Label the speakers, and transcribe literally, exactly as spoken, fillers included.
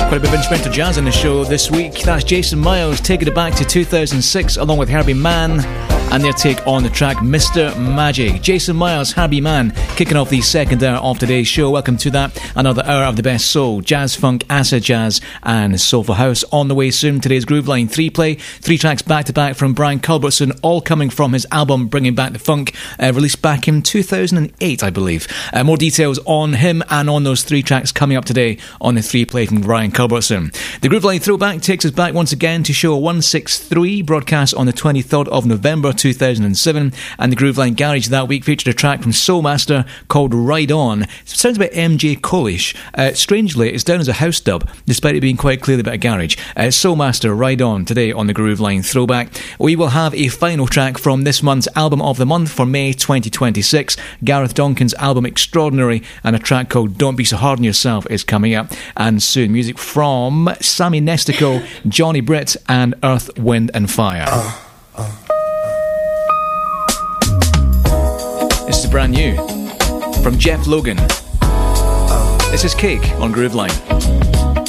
Speaker 1: Quite a bit of instrumental jazz on the show this week. That's Jason Miles taking it back to two thousand six along with Herbie Mann and their take on the track Mister Magic. Jason Miles, Herbie Mann, kicking off the second hour of today's show. Welcome to that. Another hour of the best soul, jazz, funk, acid jazz and soulful house. On the way soon, today's Groove Line three play. Three tracks back to back from Brian Culbertson, all coming from his album Bringing Back the Funk, uh, released back in two thousand eight, I believe. Uh, more details on him and on those three tracks coming up today on the three play from Brian Culbertson. The Groove Line Throwback takes us back once again to show one sixty-three, broadcast on the twenty-third of November two thousand seven, and the Groove Line Garage that week featured a track from Soulmaster called Ride On. It sounds a bit M J Cole-ish. Uh, strangely, it's down as a house dub, despite it being quite clearly a bit of garage. Uh, Soulmaster, Ride On, today on the Groove Line Throwback. We will have a final track from this month's Album of the Month for May twenty twenty-six. Gareth Donkin's album Extraordinary, and a track called Don't Be So Hard on Yourself is coming up. And soon, music from Sammy Nestico, Johnny Britt, and Earth, Wind and Fire. Uh, uh. This is brand new from Jeff Logan. Uh. This is Cake on Groove Line.